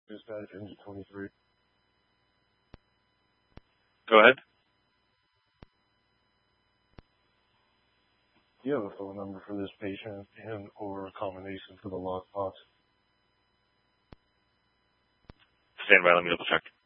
Dispatch engine 23. Go ahead. Do you have a phone number for this patient and or a combination for the lockbox? Stand by, let me double check.